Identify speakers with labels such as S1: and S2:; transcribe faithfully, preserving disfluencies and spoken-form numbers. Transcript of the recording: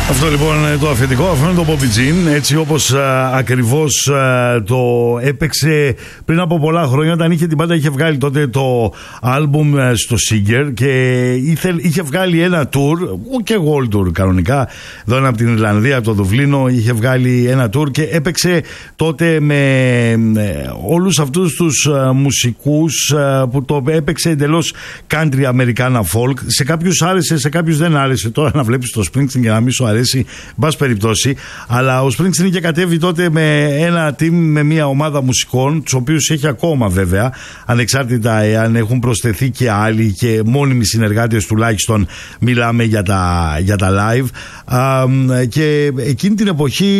S1: Αυτό λοιπόν το αφεντικό, αυτό είναι το Bobby Jean, έτσι όπως α, ακριβώς α, το έπαιξε πριν από πολλά χρόνια, όταν είχε την πάντα, είχε βγάλει τότε το άλμπουμ α, στο Singer και είχε, είχε βγάλει ένα tour, και world tour κανονικά, εδώ είναι από την Ιρλανδία, από το Δουβλίνο, είχε βγάλει ένα tour και έπαιξε τότε με ε, όλους αυτούς τους α, μουσικούς α, που το έπαιξε εντελώς country Americana folk. Σε κάποιους άρεσε, σε κάποιους δεν άρεσε. Τώρα να βλέπεις το Springsteen και να μην σου αρέσει, μπας περιπτώσει, αλλά ο Springsteen είχε κατέβει τότε με ένα team, με μια ομάδα μουσικών, τους οποίους έχει ακόμα βέβαια, ανεξάρτητα εάν έχουν προσθεθεί και άλλοι και μόνιμοι συνεργάτες, τουλάχιστον μιλάμε για τα, για τα live. Α, και εκείνη την εποχή